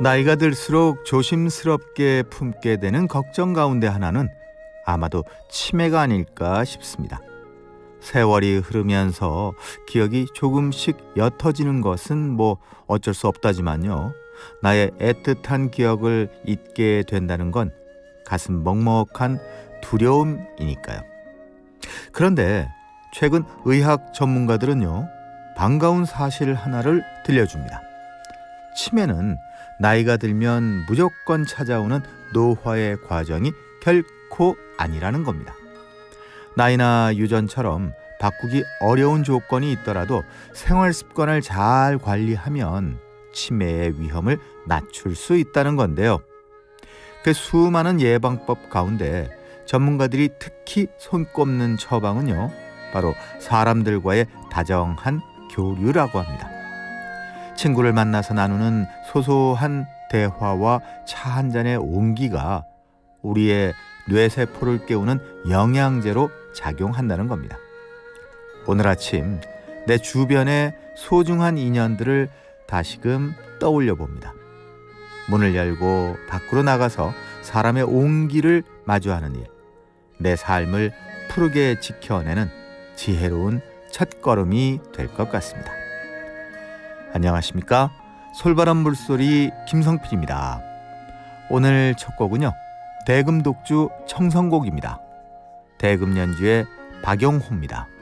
나이가 들수록 조심스럽게 품게 되는 걱정 가운데 하나는 아마도 치매가 아닐까 싶습니다. 세월이 흐르면서 기억이 조금씩 옅어지는 것은 어쩔 수 없다지만요. 나의 애틋한 기억을 잊게 된다는 건 가슴 먹먹한 두려움이니까요. 그런데 최근 의학 전문가들은요, 반가운 사실 하나를 들려줍니다. 치매는 나이가 들면 무조건 찾아오는 노화의 과정이 결코 아니라는 겁니다. 나이나 유전처럼 바꾸기 어려운 조건이 있더라도 생활 습관을 잘 관리하면 치매의 위험을 낮출 수 있다는 건데요. 그 수많은 예방법 가운데 전문가들이 특히 손꼽는 처방은요, 바로 사람들과의 다정한 교류라고 합니다. 친구를 만나서 나누는 소소한 대화와 차 한 잔의 온기가 우리의 뇌세포를 깨우는 영양제로 작용한다는 겁니다. 오늘 아침 내 주변의 소중한 인연들을 다시금 떠올려 봅니다. 문을 열고 밖으로 나가서 사람의 온기를 마주하는 일, 내 삶을 푸르게 지켜내는 지혜로운 첫걸음이 될 것 같습니다. 안녕하십니까? 솔바람 물소리 김성필입니다. 오늘 첫 곡은요, 대금독주 청성곡입니다. 대금 연주의 박용호입니다.